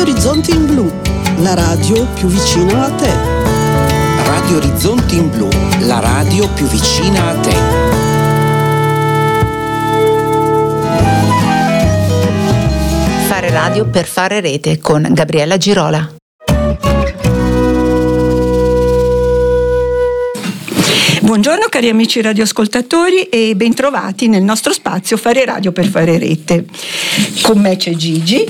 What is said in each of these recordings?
Radio Orizzonti in Blu, la radio più vicina a te. Radio Orizzonti in Blu, la radio più vicina a te. Fare radio per fare rete con Gabriella Girola. Buongiorno cari amici radioascoltatori e bentrovati nel nostro spazio Fare radio per fare rete. Con me c'è Gigi.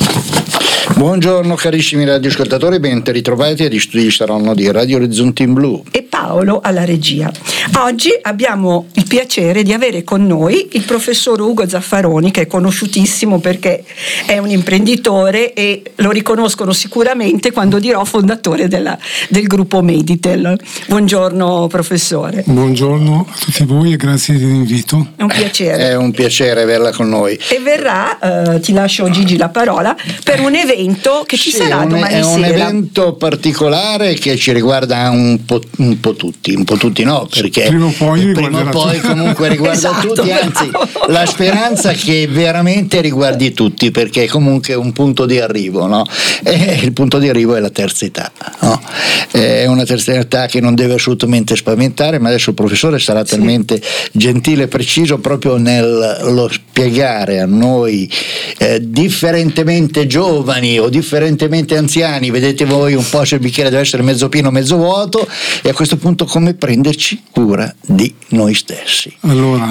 Buongiorno carissimi radioascoltatori, ben ritrovati agli studi di Saronno di Radio Orizzonti in Blu. E Paolo alla regia. Oggi abbiamo il piacere di avere con noi il professor Ugo Zaffaroni, che è conosciutissimo perché è un imprenditore e lo riconoscono sicuramente quando dirò fondatore del gruppo Meditel. Buongiorno professore. Buongiorno a tutti voi e grazie dell'invito. È un piacere. È un piacere averla con noi. E verrà, ti lascio Gigi la parola, per un evento che ci sarà domani sera. È un evento particolare che ci riguarda un po' tutti no, perché prima o poi comunque riguarda esatto, tutti, anzi la speranza che veramente riguardi tutti, perché comunque è un punto di arrivo, no? E il punto di arrivo è la terza età, no? È una terza età che non deve assolutamente spaventare, ma adesso il professore sarà talmente gentile e preciso proprio nello spiegare a noi differentemente giovani o differentemente anziani, vedete voi un po' se il bicchiere deve essere mezzo pieno o mezzo vuoto, e a questo punto come prenderci cura di noi stessi. Allora,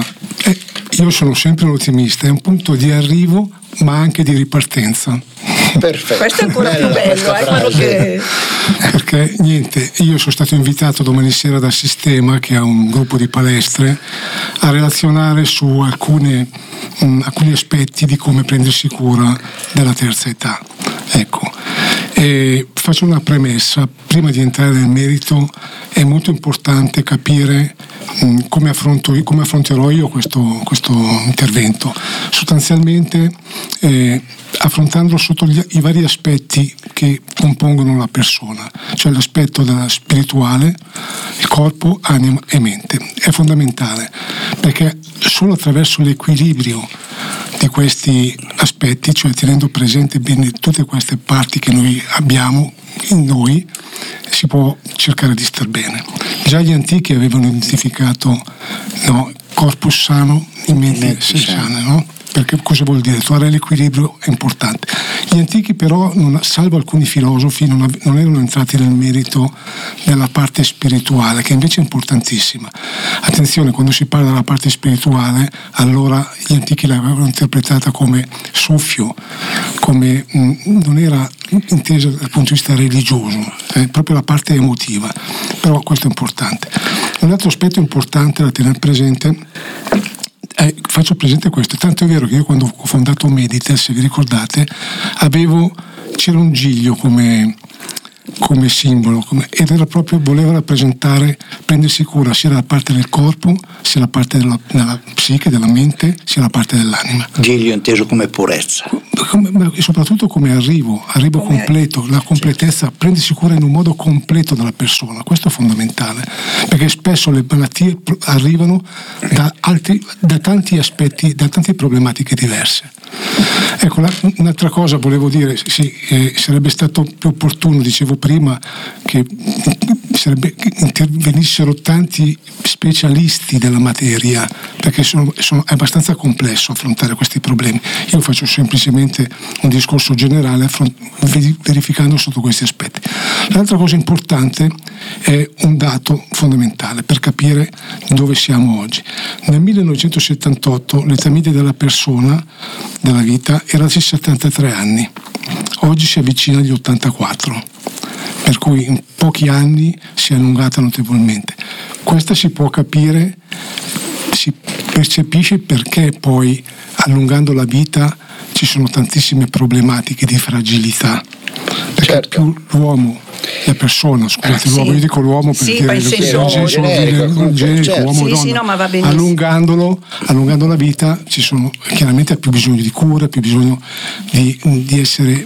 io sono sempre un ottimista, è un punto di arrivo ma anche di ripartenza. Perfetto. Questo è ancora più bello, perché niente, io sono stato invitato domani sera dal Sistema, che ha un gruppo di palestre, a relazionare su alcuni aspetti di come prendersi cura della terza età. Ecco, e faccio una premessa: prima di entrare nel merito è molto importante capire come affronterò io questo intervento, sostanzialmente affrontandolo sotto i vari aspetti che compongono la persona, cioè l'aspetto spirituale, il corpo, anima e mente. È fondamentale, perché solo attraverso l'equilibrio di questi aspetti, cioè tenendo presente bene tutte queste parti che noi abbiamo in noi, si può cercare di star bene. Già gli antichi avevano identificato corpus sano in mente sana, no? Perché cosa vuol dire? Trovare l'equilibrio è importante. Gli antichi però, salvo alcuni filosofi, non erano entrati nel merito della parte spirituale, che invece è importantissima. Attenzione, quando si parla della parte spirituale, allora gli antichi l'avevano interpretata come soffio, come non era intesa dal punto di vista religioso, proprio la parte emotiva. Però questo è importante. Un altro aspetto importante da tenere presente, faccio presente questo, tanto è vero che io quando ho fondato Meditel, se vi ricordate, c'era un giglio come simbolo, ed era proprio, voleva rappresentare, prendersi cura sia della parte del corpo, sia la parte della psiche, della mente, sia la parte dell'anima. Giglio inteso come purezza. Ma soprattutto come arrivo completo, la completezza, prendersi cura in un modo completo della persona. Questo è fondamentale, perché spesso le malattie arrivano da tanti aspetti, da tante problematiche diverse. Ecco, un'altra cosa volevo dire, sarebbe stato più opportuno, dicevo prima, che intervenissero tanti specialisti della materia, perché è abbastanza complesso affrontare questi problemi. Io faccio semplicemente un discorso generale verificando sotto questi aspetti. L'altra cosa importante è un dato fondamentale per capire dove siamo oggi. Nel 1978 l'età media della persona, della vita, era di 73 anni, oggi si avvicina agli 84, per cui in pochi anni si è allungata notevolmente. Questa si può capire, si percepisce perché poi, allungando la vita, ci sono tantissime problematiche di fragilità, perché più l'uomo, la persona, scusate, l'uomo, io dico l'uomo per dire il senso generico, uomo e donna, ma va allungando la vita, ci sono chiaramente più bisogno di cura, più bisogno di essere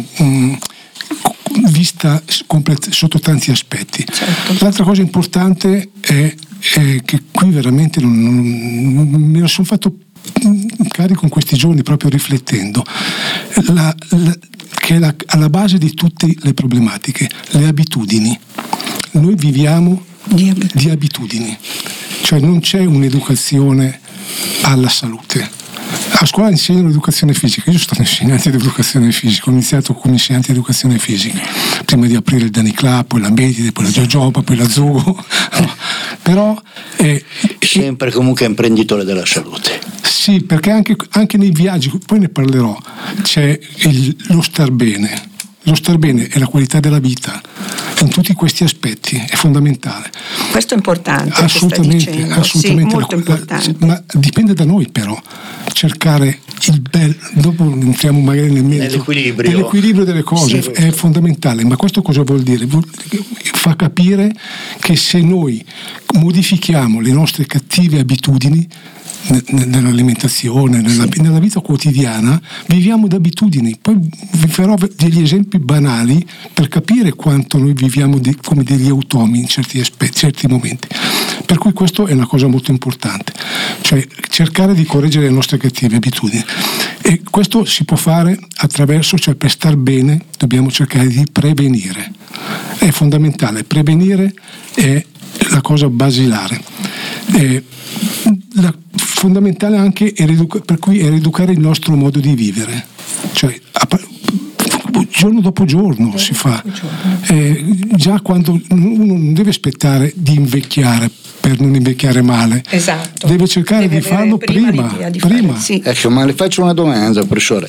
vista sotto tanti aspetti. Certo. L'altra cosa importante è che qui veramente me lo sono fatto carico in questi giorni proprio riflettendo, che che è alla base di tutte le problematiche, le abitudini. Noi viviamo di abitudini, cioè non c'è un'educazione alla salute. A scuola insegnano l'educazione fisica, io sono stato insegnante di educazione fisica, ho iniziato come insegnante di educazione fisica, prima di aprire il Dani Club, poi la Medide, poi la Jojoba, poi la Zugo, no. Però sempre comunque imprenditore della salute. Sì, perché anche nei viaggi, poi ne parlerò, c'è lo star bene. Lo star bene è la qualità della vita, in tutti questi aspetti è fondamentale. Questo è importante. Assolutamente. Sì, molto importante. Ma dipende da noi, però, cercare il bello, dopo entriamo magari nell'equilibrio delle cose, sì, è fondamentale. Ma questo cosa vuol dire? Fa capire che se noi modifichiamo le nostre cattive abitudini nell'alimentazione, nella vita quotidiana, viviamo d'abitudini. Poi vi farò degli esempi banali per capire quanto noi viviamo come degli automi in certi momenti. Per cui questo è una cosa molto importante, cioè cercare di correggere le nostre cattive abitudini, e questo si può fare attraverso, cioè per star bene dobbiamo cercare di prevenire. È fondamentale, prevenire è la cosa basilare. Fondamentale anche per cui è rieducare il nostro modo di vivere, cioè giorno dopo giorno si fa, già quando uno non deve aspettare di invecchiare per non invecchiare male, esatto, deve cercare di farlo prima. Sì. Ecco, ma le faccio una domanda, professore.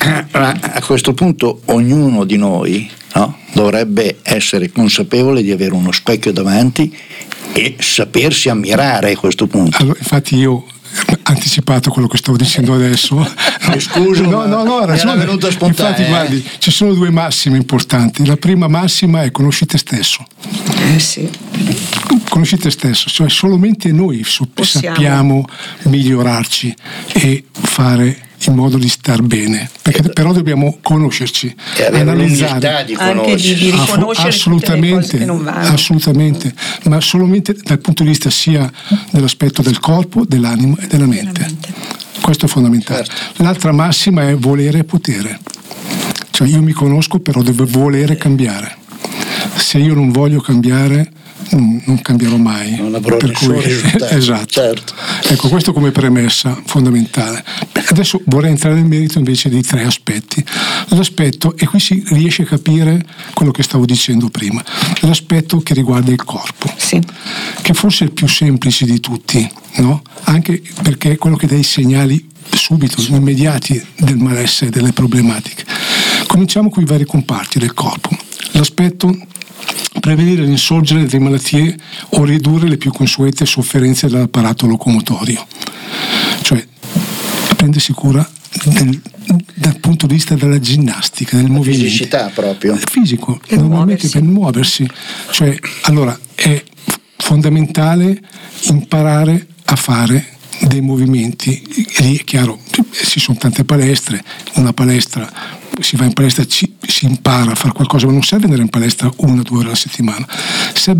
A questo punto ognuno di noi, no, dovrebbe essere consapevole di avere uno specchio davanti e sapersi ammirare a questo punto. Allora, infatti io anticipato quello che stavo dicendo adesso. Scusa, no, era venuto spontaneo. Infatti, guardi, ci sono due massime importanti. La prima massima è conosci te stesso. Sì. Conosci te stesso, cioè solamente noi sappiamo migliorarci e fare in modo di star bene, perché però dobbiamo conoscerci, analizzare, anche di riconoscere assolutamente, che non vanno. Assolutamente, ma solamente dal punto di vista sia dell'aspetto del corpo, dell'anima e della mente. Questo è fondamentale. Certo. L'altra massima è volere e potere, cioè io mi conosco, però devo volere cambiare. Se io non voglio cambiare, non cambierò mai. Non avrò nessun risultato. Esatto. Certo. Ecco, questo come premessa fondamentale. Adesso vorrei entrare nel merito invece di 3 aspetti. L'aspetto, e qui si riesce a capire quello che stavo dicendo prima, l'aspetto che riguarda il corpo, sì, che forse è il più semplice di tutti, no? Anche perché è quello che dà i segnali subito, immediati del malessere, delle problematiche. Cominciamo con i vari comparti del corpo. L'aspetto: prevenire l'insorgere delle malattie o ridurre le più consuete sofferenze dell'apparato locomotorio, cioè prendersi cura dal punto di vista della ginnastica, del movimento, fisicità proprio fisico, normalmente per muoversi, cioè allora è fondamentale imparare a fare dei movimenti. Lì è chiaro, ci sono tante palestre, una palestra, si va in palestra, si impara a fare qualcosa, ma non serve andare in palestra 1 o 2 ore alla settimana, serve